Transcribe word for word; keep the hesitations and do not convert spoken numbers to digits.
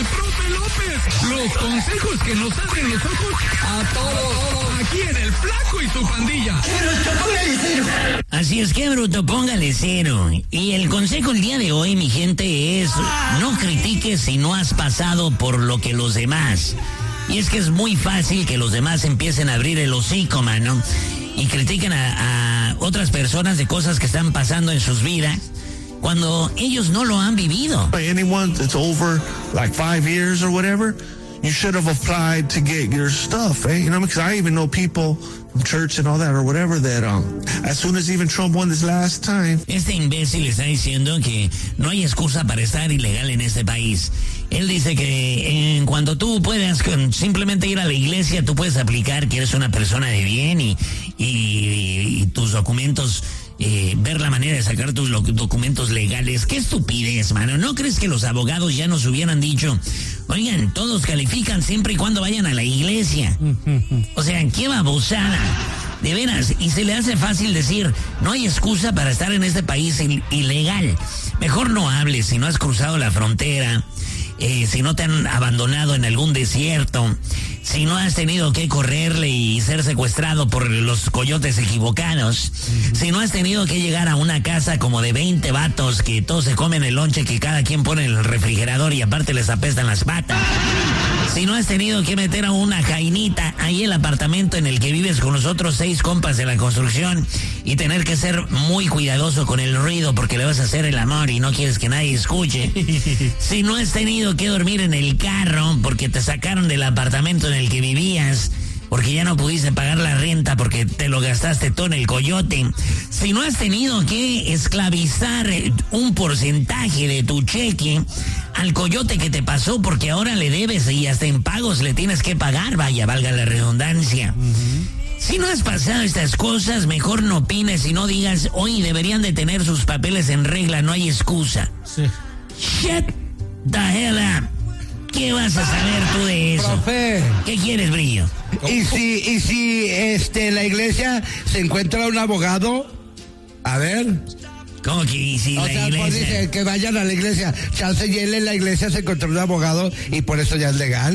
el profe López. Los consejos que nos abren los ojos a todos. Aquí en El Flaco y su pandilla. Así es, que bruto, póngale cero. Y el consejo el día de hoy, mi gente, es no critiques si no has pasado por lo que los demás. Y es que es muy fácil que los demás empiecen a abrir el hocico, mano, y critiquen a, a otras personas de cosas que están pasando en sus vidas cuando ellos no lo han vivido. Anyone that's over like five years or whatever, you should have applied to get your stuff, eh? You know, because I even know people from church and all that or whatever that um, as soon as even Trump won this last time. Este imbécil está diciendo que no hay excusa para estar ilegal en este país. Él dice que en cuanto tú puedas con simplemente ir a la iglesia, tú puedes aplicar que eres una persona de bien y, y, y tus documentos, eh, ver la manera de sacar tus documentos legales. ¡Qué estupidez, mano! ¿No crees que los abogados ya nos hubieran dicho, oigan, todos califican siempre y cuando vayan a la iglesia? O sea, qué babosada. De veras, y se le hace fácil decir, no hay excusa para estar en este país ilegal. Mejor no hables si no has cruzado la frontera. Eh, si no te han abandonado en algún desierto, si no has tenido que correrle y ser secuestrado por los coyotes equivocados, uh-huh. si no has tenido que llegar a una casa como de veinte vatos que todos se comen el lonche que cada quien pone en el refrigerador y aparte les apestan las patas, si no has tenido que meter a una jainita ahí el apartamento en el que vives con los otros seis compas de la construcción y tener que ser muy cuidadoso con el ruido porque le vas a hacer el amor y no quieres que nadie escuche, si no has tenido que dormir en el carro porque te sacaron del apartamento en el que vivías, porque ya no pudiste pagar la renta porque te lo gastaste todo en el coyote, si no has tenido que esclavizar un porcentaje de tu cheque al coyote que te pasó porque ahora le debes y hasta en pagos le tienes que pagar, vaya, valga la redundancia. Uh-huh. Si no has pasado estas cosas, mejor no opines y no digas, hoy deberían de tener sus papeles en regla, no hay excusa. Sí. Shut the hell up. ¿Qué vas a saber tú de eso? Profe. ¿Qué quieres, Brillo? ¿Y si, y si este, la iglesia se encuentra un abogado? A ver. ¿Cómo que y si o la sea, iglesia? Pues dice que vayan a la iglesia. Chance y él en la iglesia se encontró un abogado y por eso ya es legal.